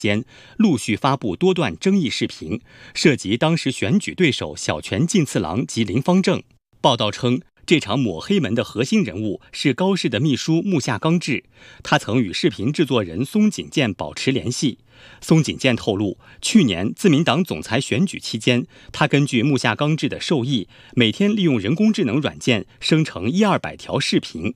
间陆续发布多段争议视频，涉及当时选举对手小泉进次郎及林芳正。报道称，这场抹黑门的核心人物是高市的秘书木下刚志，他曾与视频制作人松井健保持联系。松井健透露，去年自民党总裁选举期间，他根据木下刚志的授意，每天利用人工智能软件生成100-200条视频。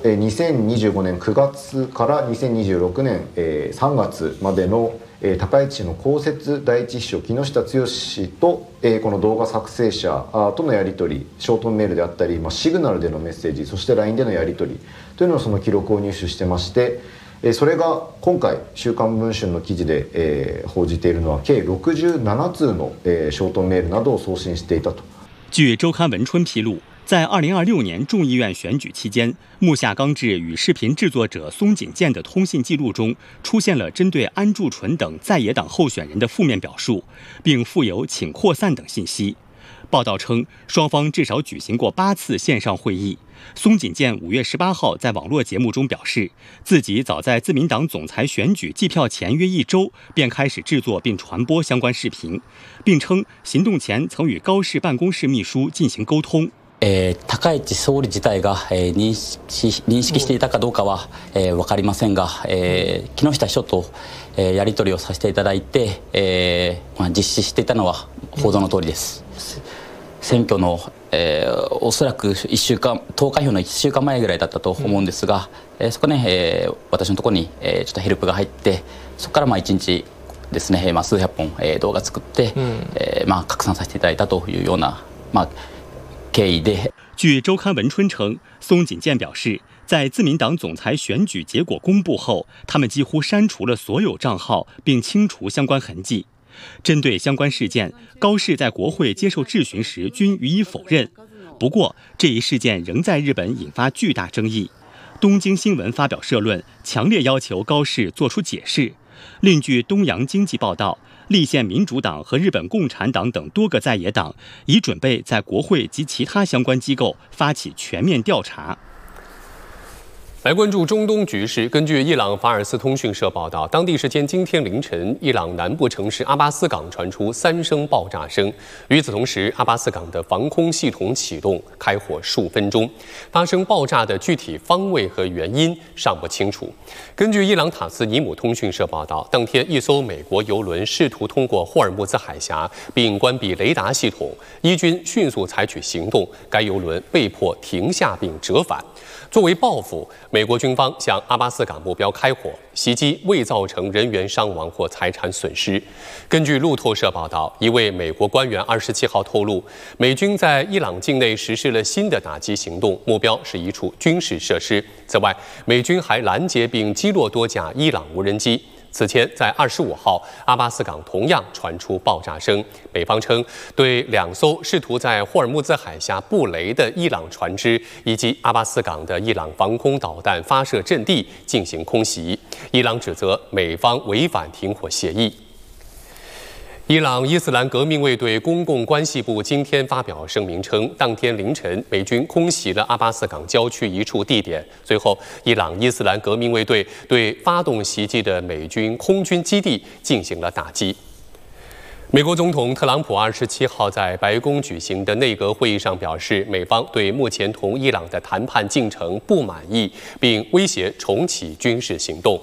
2025年9月から2026年3月までの高市の公設第一秘書木下剛氏とこの動画作成者とのやり取り、ショートメールであったり、シグナルでのメッセージ、そして LINE でのやり取りというのをその記録を入手してまして、それが今回週刊文春の記事で報じているのは計67通のショートメールなどを送信していたと。 据周刊文春披露，在2026年众议院选举期间，木下刚志与视频制作者松井健的通信记录中出现了针对安住纯等在野党候选人的负面表述，并附有请扩散等信息。报道称，双方至少举行过8次线上会议。松井健5月18号在网络节目中表示，自己早在自民党总裁选举计票前约1周便开始制作并传播相关视频，并称行动前曾与高市办公室秘書進行溝通。 高市総理自体が認識していたかどうかは分かりませんが、木下秘書とやり取りをさせていただいて実施していたのは報道の通りです。選挙のおそらく投開票の1週間前ぐらいだったと思うんですが、そこね私のところにちょっとヘルプが入って、そこから1日ですね数百本動画作って拡散させていただいたというような経緯で。 据周刊文春称，松井健表示，在自民党总裁选举结果公布后，他们几乎删除了所有账号，并清除相关痕迹。针对相关事件，高市在国会接受质询时均予以否认。不过，这一事件仍在日本引发巨大争议。东京新闻发表社论，强烈要求高市做出解释。另据东洋经济报道，立宪民主党和日本共产党等多个在野党已准备在国会及其他相关机构发起全面调查。 来关注中东局势。根据伊朗法尔斯通讯社报道，当地时间今天凌晨，伊朗南部城市阿巴斯港传出3声爆炸声。与此同时，阿巴斯港的防空系统启动，开火数分钟。发生爆炸的具体方位和原因尚不清楚。根据伊朗塔斯尼姆通讯社报道，当天一艘美国邮轮试图通过霍尔木兹海峡并关闭雷达系统，伊军迅速采取行动，该邮轮被迫停下并折返。作为报复，美国军方向阿巴斯港目标开火，袭击未造成人员伤亡或财产损失。根据路透社报道，一位美国官员27号透露，美军在伊朗境内实施了新的打击行动，目标是一处军事设施。此外，美军还拦截并击落多架伊朗无人机。此前，在25号，阿巴斯港同样传出爆炸声。美方称对2艘试图在霍尔木兹海峡布雷的伊朗船只以及阿巴斯港的伊朗防空导弹发射阵地进行空袭。伊朗指责美方违反停火协议。伊朗伊斯兰革命卫队公共关系部今天发表声明称，当天凌晨美军空袭了阿巴斯港郊区一处地点。随后，伊朗伊斯兰革命卫队对发动袭击的美军空军基地进行了打击。美国总统特朗普27号在白宫举行的内阁会议上表示，美方对目前同伊朗的谈判进程不满意，并威胁重启军事行动。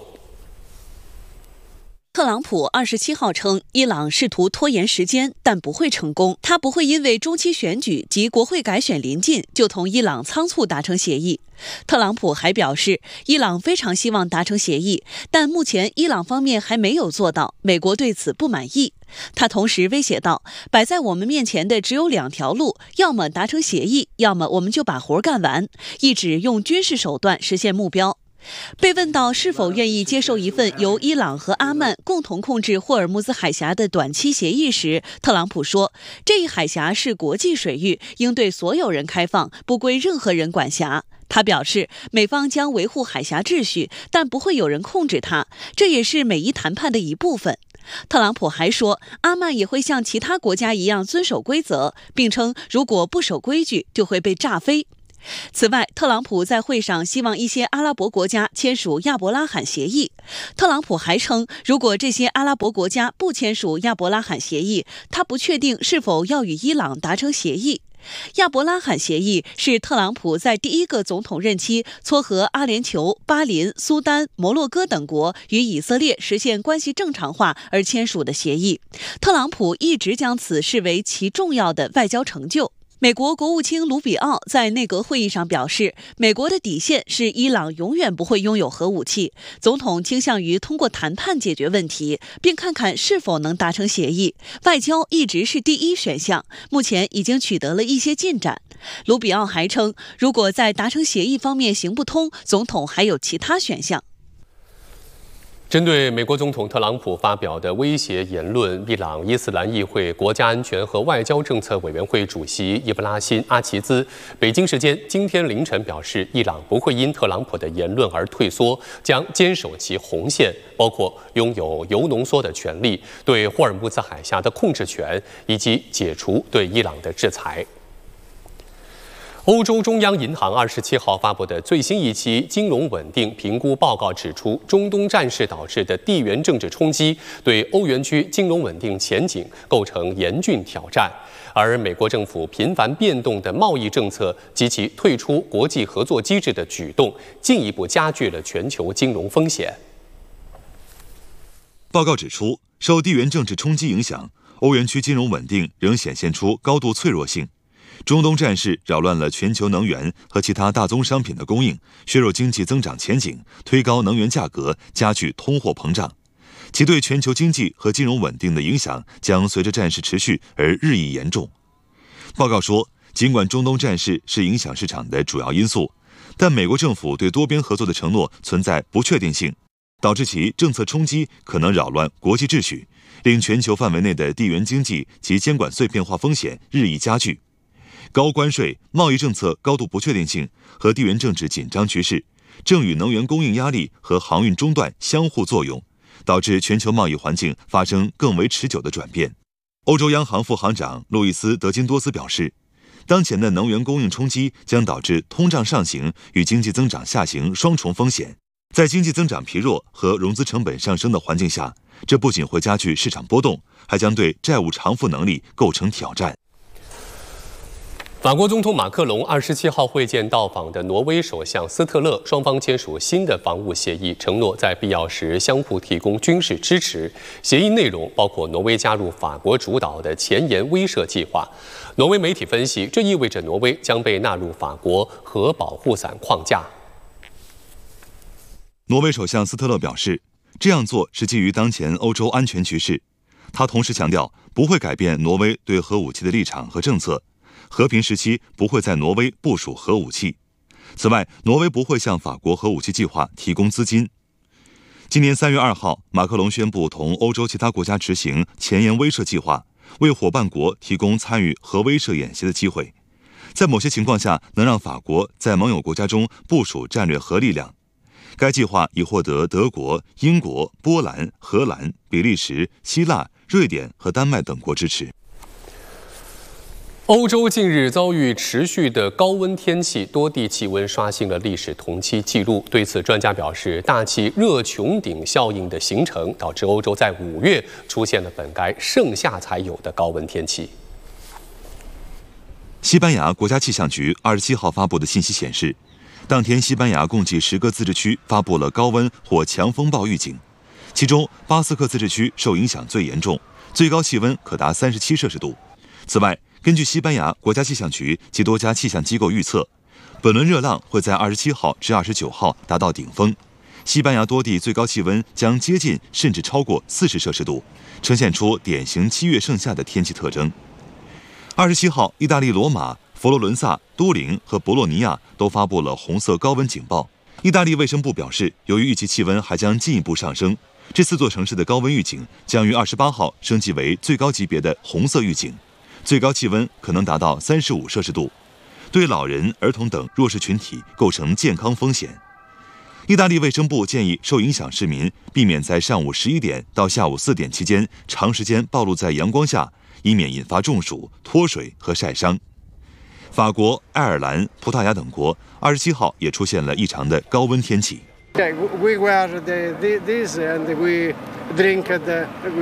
特朗普27号称，伊朗试图拖延时间，但不会成功。他不会因为中期选举及国会改选临近，就同伊朗仓促达成协议。特朗普还表示，伊朗非常希望达成协议，但目前伊朗方面还没有做到，美国对此不满意。他同时威胁道，摆在我们面前的只有2条路，要么达成协议，要么我们就把活干完，意指用军事手段实现目标。被问到是否愿意接受一份由伊朗和阿曼共同控制霍尔木兹海峡的短期协议时，特朗普说，这一海峡是国际水域，应对所有人开放，不归任何人管辖。他表示，美方将维护海峡秩序，但不会有人控制它，这也是美伊谈判的一部分。特朗普还说，阿曼也会像其他国家一样遵守规则，并称如果不守规矩就会被炸飞。 此外，特朗普在会上希望一些阿拉伯国家签署亚伯拉罕协议。特朗普还称，如果这些阿拉伯国家不签署亚伯拉罕协议，他不确定是否要与伊朗达成协议。亚伯拉罕协议是特朗普在第一个总统任期撮合阿联酋、巴林、苏丹、摩洛哥等国与以色列实现关系正常化而签署的协议。特朗普一直将此视为其重要的外交成就。美国国务卿卢比奥在内阁会议上表示，美国的底线是伊朗永远不会拥有核武器，总统倾向于通过谈判解决问题，并看看是否能达成协议。外交一直是第一选项，目前已经取得了一些进展。卢比奥还称，如果在达成协议方面行不通，总统还有其他选项。 针对美国总统特朗普发表的威胁言论，伊朗伊斯兰议会国家安全和外交政策委员会主席伊布拉辛·阿齐兹北京时间今天凌晨表示，伊朗不会因特朗普的言论而退缩，将坚守其红线，包括拥有铀浓缩的权利、对霍尔木兹海峡的控制权，以及解除对伊朗的制裁。欧洲中央银行27号发布的最新一期金融稳定评估报告指出，中东战事导致的地缘政治冲击对欧元区金融稳定前景构成严峻挑战，而美国政府频繁变动的贸易政策及其退出国际合作机制的举动，进一步加剧了全球金融风险。 报告指出，受地缘政治冲击影响，欧元区金融稳定仍显现出高度脆弱性。中东战事扰乱了全球能源和其他大宗商品的供应，削弱经济增长前景，推高能源价格，加剧通货膨胀。其对全球经济和金融稳定的影响将随着战事持续而日益严重。报告说，尽管中东战事是影响市场的主要因素，但美国政府对多边合作的承诺存在不确定性，导致其政策冲击可能扰乱国际秩序，令全球范围内的地缘经济及监管碎片化风险日益加剧。高关税、贸易政策高度不确定性和地缘政治紧张局势，正与能源供应压力和航运中断相互作用，导致全球贸易环境发生更为持久的转变。欧洲央行副行长路易斯·德金多斯表示，当前的能源供应冲击将导致通胀上行与经济增长下行双重风险。在经济增长疲弱和融资成本上升的环境下，这不仅会加剧市场波动，还将对债务偿付能力构成挑战。 法国总统马克龙27号会见到访的挪威首相斯特勒，双方签署新的防务协议，承诺在必要时相互提供军事支持。协议内容包括挪威加入法国主导的前沿威慑计划。挪威媒体分析，这意味着挪威将被纳入法国核保护伞框架。 挪威首相斯特勒表示，这样做是基于当前欧洲安全局势。他同时强调，不会改变挪威对核武器的立场和政策。和平时期不会在挪威部署核武器。此外，挪威不会向法国核武器计划提供资金。今年3月2号，马克龙宣布同欧洲其他国家执行前沿威慑计划，为伙伴国提供参与核威慑演习的机会，在某些情况下能让法国在盟友国家中部署战略核力量。该计划已获得德国、英国、波兰、荷兰、比利时、希腊、瑞典和丹麦等国支持。 欧洲近日遭遇持续的高温天气，多地气温刷新了历史同期纪录。对此，专家表示，大气热穹顶效应的形成，导致欧洲在5月出现了本该盛夏才有的高温天气。 西班牙国家气象局27号发布的信息显示，当天西班牙共计10个自治区发布了高温或强风暴预警，其中巴斯克自治区受影响最严重，最高气温可达37摄氏度。此外，根据西班牙国家气象局及多家气象机构预测，本轮热浪会在27号至29号达到顶峰，西班牙多地最高气温将接近甚至超过40摄氏度，呈现出典型7月盛夏的天气特征。27号，意大利罗马、佛罗伦萨、都灵和博洛尼亚都发布了红色高温警报。意大利卫生部表示，由于预计气温还将进一步上升，这4座城市的高温预警将于28号升级为最高级别的红色预警。最高气温可能达到35摄氏度，对老人、儿童等弱势群体构成健康风险。意大利卫生部建议受影响市民避免在上午11点到下午4点期间长时间暴露在阳光下，以免引发中暑、脱水和晒伤。 法国、爱尔兰、葡萄牙等国27号也出现了异常的高温天气。 We wear this and we drink